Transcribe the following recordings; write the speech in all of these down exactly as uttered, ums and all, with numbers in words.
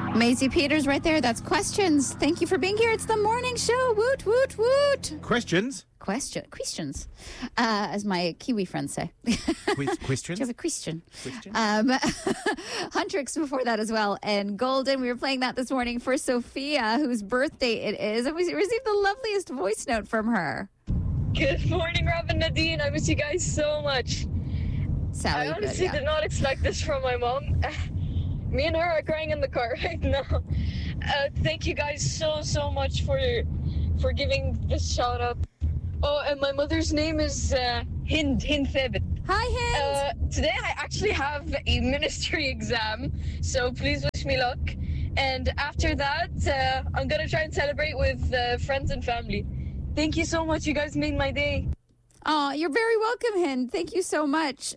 Maisie Peters right there. That's questions. Thank you for being here. It's the morning show. Woot, woot, woot. Questions? Question, questions, uh, as my Kiwi friends say. Quiz, questions? Do you have a question? Question? Um, Huntrix before that as well. And Golden, we were playing that this morning for Sophia, whose birthday it is. And we received the loveliest voice note from her. Good morning, Rob and Nadine. I miss you guys so much. Sally, I honestly but, yeah. did not expect this from my mom. Me and her are crying in the car right now. Uh, thank you guys so, so much for for giving this shout out. Oh, and my mother's name is uh, Hind, Hind Thebet. Hi, Hind. Uh, today I actually have a ministry exam, so please wish me luck. And after that, uh, I'm going to try and celebrate with uh, friends and family. Thank you so much. You guys made my day. Oh, you're very welcome, Hind. Thank you so much.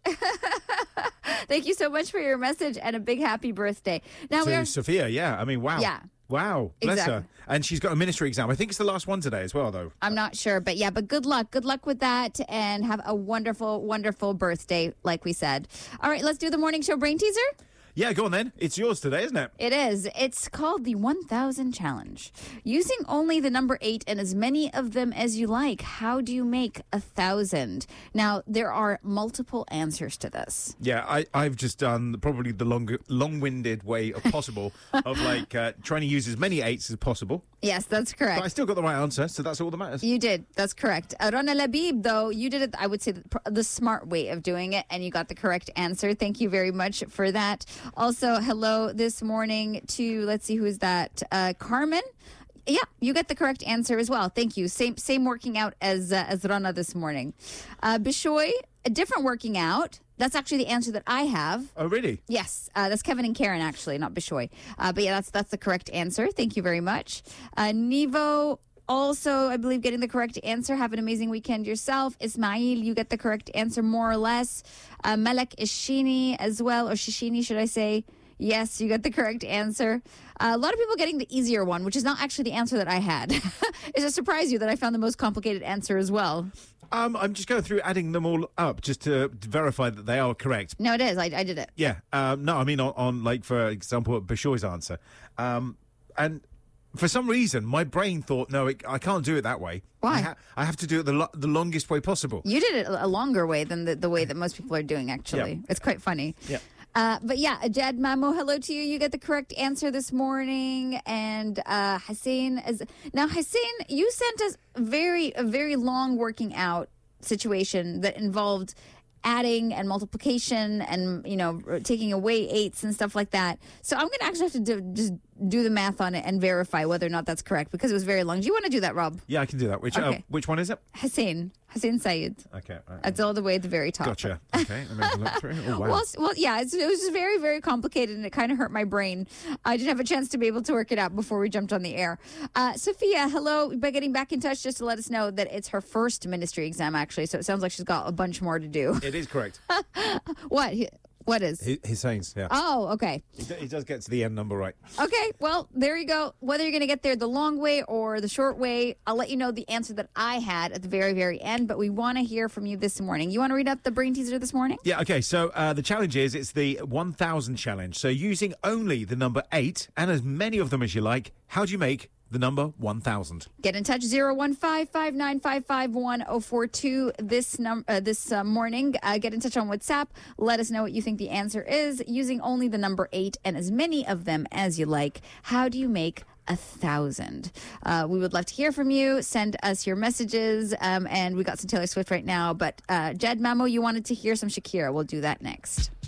Thank you so much for your message and a big happy birthday. Now to we are Sophia, yeah. I mean, wow. Yeah. Wow. Bless Exactly. her. And she's got a ministry exam. I think it's the last one today as well, though. I'm not sure, but yeah, but good luck. Good luck with that and have a wonderful, wonderful birthday, like we said. All right, let's do the morning show brain teaser. Yeah, go on then. It's yours today, isn't it? It is. It's called the one thousand Challenge. Using only the number eight and as many of them as you like, how do you make a thousand? Now, there are multiple answers to this. Yeah, I, I've just done probably the long, long-winded way of possible of like uh, trying to use as many eights as possible. Yes, that's correct. But I still got the right answer, so that's all that matters. You did. That's correct. Uh, Rana Labib, though, you did it, I would say, the, the smart way of doing it, and you got the correct answer. Thank you very much for that. Also, hello this morning to, let's see, who is that? Uh, Carmen. Yeah, you get the correct answer as well. Thank you. Same same working out as uh, as Rana this morning. Uh, Bishoy, a different working out. That's actually the answer that I have. Oh, really? Yes, uh, that's Kevin and Karen, actually, not Bishoy. Uh, but yeah, that's that's the correct answer. Thank you very much. Uh, Nevo, also, I believe, getting the correct answer. Have an amazing weekend yourself. Ismail, you get the correct answer, more or less. Uh, Malak Ishini as well, or Shishini, should I say. Yes, you got the correct answer. Uh, a lot of people getting the easier one, which is not actually the answer that I had. Does it surprise you that I found the most complicated answer as well? Um, I'm just going through adding them all up just to, to verify that they are correct. No, it is. I, I did it. Yeah. Um, no, I mean, on, on like, for example, Bishoy's answer. Um, and for some reason, my brain thought, no, it, I can't do it that way. Why? I, ha- I have to do it the, lo- the longest way possible. You did it a longer way than the, the way that most people are doing, actually. Yeah. It's quite funny. Yeah. Uh, but yeah, Jad Mamo, hello to you. You get the correct answer this morning. And uh, Hussein, is now Hussein, you sent us very a very long working out situation that involved adding and multiplication and, you know, taking away eights and stuff like that. So I'm going to actually have to do, just do the math on it and verify whether or not that's correct because it was very long. Do you want to do that, Rob? Yeah, I can do that. Which Okay. uh, which one is it? Hussein, Hussein Saeed. Okay. Right. That's all the way at the very top. Gotcha. Okay. Let me have a look through. Oh, wow. Well, s- well, yeah, it's, it was just very, very complicated, and it kind of hurt my brain. I didn't have a chance to be able to work it out before we jumped on the air. Uh, Sophia, hello, by getting back in touch just to let us know that it's her first ministry exam, actually, so it sounds like she's got a bunch more to do. It is correct. What? He- What is? He, Hussein's, yeah. Oh, okay. He, d- he does get to the end number right. Okay, well, there you go. Whether you're going to get there the long way or the short way, I'll let you know the answer that I had at the very, very end, but we want to hear from you this morning. You want to read up the brain teaser this morning? Yeah, okay, so uh, the challenge is, it's the one thousand challenge. So using only the number eight, and as many of them as you like, how do you make the number one thousand? Get in touch, zero one five, five nine five, five one zero four two this num- uh, this uh, morning. Uh, get in touch on WhatsApp. Let us know what you think the answer is using only the number eight and as many of them as you like. How do you make a thousand? Uh, we would love to hear from you. Send us your messages. Um, and we got some Taylor Swift right now. But uh, Jed Mamo, you wanted to hear some Shakira. We'll do that next.